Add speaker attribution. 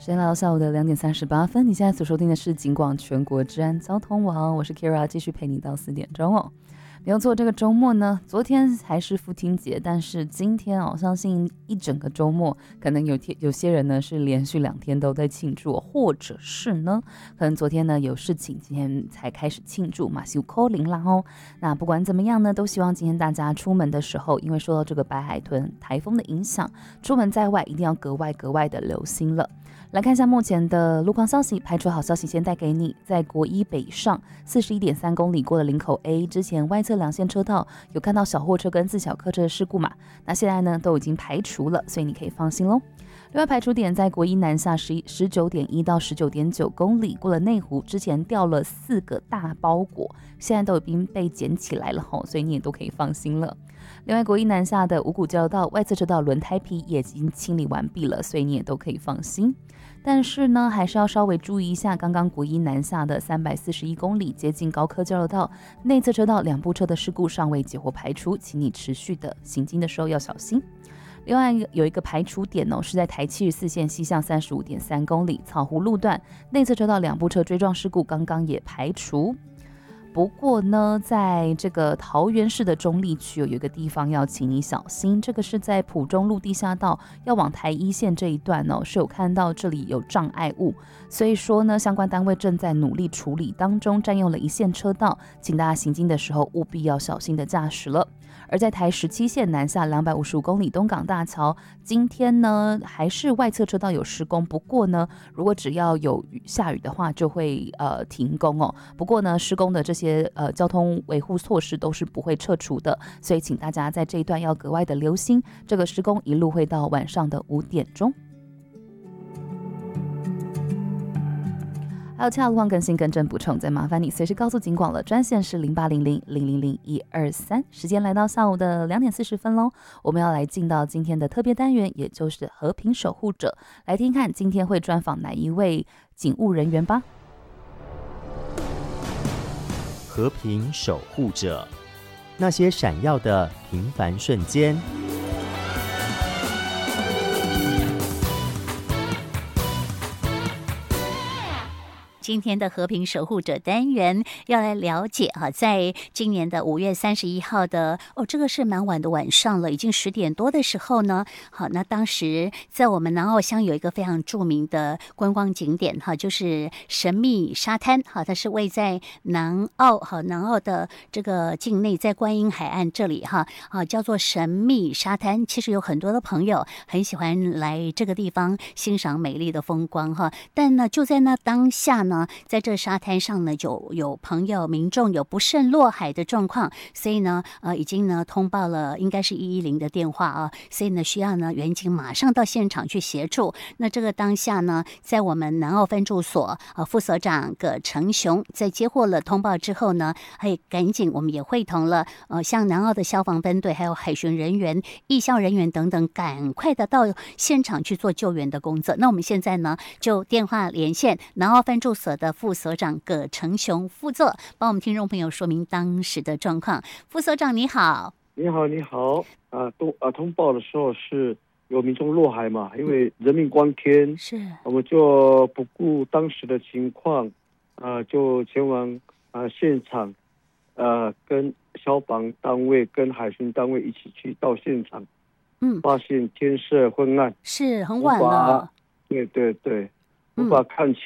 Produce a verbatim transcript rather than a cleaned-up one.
Speaker 1: 时间来到下午的两点三十八分，你现在所收听的是警广全国治安交通网，我是 Kira， 继续陪你到四点钟哦。没有错，这个周末呢，昨天还是父亲节，但是今天哦，相信一整个周末，可能有天有些人呢是连续两天都在庆祝，或者是呢，可能昨天呢有事情，今天才开始庆祝嘛，休扣零啦哦。那不管怎么样呢，都希望今天大家出门的时候，因为受到这个白海豚台风的影响，出门在外一定要格外格外的留心了。来看一下目前的路况消息，排除好消息先带给你。在国一北上四十一点三公里过了林口 A 之前，外侧两线车道有看到小货车跟自小客车的事故嘛？那现在呢都已经排除了，所以你可以放心喽。另外排除点在国一南下十九点一到十九点九公里过了内湖之前掉了四个大包裹，现在都已经被捡起来了吼，所以你也都可以放心了。另外国一南下的五股交流道外侧车道轮胎皮也已经清理完毕了，所以你也都可以放心。但是呢，还是要稍微注意一下，刚刚国一南下的三百四十一公里接近高科交流道内侧车道两部车的事故尚未解或排除，请你持续的行经的时候要小心。另外有一个排除点哦，是在台七十四线西向三十五点三公里草湖路段内侧车道两部车追撞事故，刚刚也排除。不过呢，在这个桃园市的中坜区有一个地方要请你小心，这个是在埔中路地下道要往台一线这一段哦，是有看到这里有障碍物，所以说呢，相关单位正在努力处理当中，占用了一线车道，请大家行经的时候务必要小心的驾驶了。而在台十七线南下两百五十五公里东港大桥，今天呢还是外侧车道有施工，不过呢，如果只要有下雨的话，就会呃停工哦。不过呢，施工的这些呃交通维护措施都是不会撤除的，所以请大家在这一段要格外的留心。这个施工一路会到晚上的五点钟。还有其他路况更新更正补充，再麻烦你随时告诉警广了，专线是零八零零零零零一二三。时间来到下午的两点四十分喽，我们要来进到今天的特别单元，也就是和平守护者，来听看今天会专访哪一位警务人员吧。
Speaker 2: 和平守护者，那些闪耀的平凡瞬间。
Speaker 3: 今天的和平守护者单元要来了解哈，在今年的五月三十一号的哦，这个是蛮晚的晚上了，已经十点多的时候呢。好，那当时在我们南澳乡有一个非常著名的观光景点哈，就是神秘沙滩哈，它是位在南澳哈，南澳的这个境内，在观音海岸这里哈啊，叫做神秘沙滩。其实有很多的朋友很喜欢来这个地方欣赏美丽的风光哈，但呢，就在那当下呢。在这沙滩上呢，就有朋友民众有不慎落海的状况，所以呢，呃，已经呢通报了，应该是一一零的电话啊，所以呢，需要呢员警马上到现场去协助。那这个当下呢，在我们南澳分驻所呃副所长葛成雄在接获了通报之后呢，还赶紧我们也会同了呃像南澳的消防分队还有海巡人员、义消人员等等，赶快的到现场去做救援的工作。那我们现在呢，就电话连线南澳分驻所的副所长葛成雄副座，帮我们听众朋友说明当时的状况。副所长你好。
Speaker 4: 你好，你好。啊，通啊通报的时候是有民众落海嘛，因为人命关天，
Speaker 3: 是，
Speaker 4: 我们就不顾当时的情况，啊，就前往啊现场，呃，跟消防单位、跟海巡单位一起去到现场，
Speaker 3: 嗯，
Speaker 4: 发现天色昏暗，
Speaker 3: 是很晚了，
Speaker 4: 对对对。无法看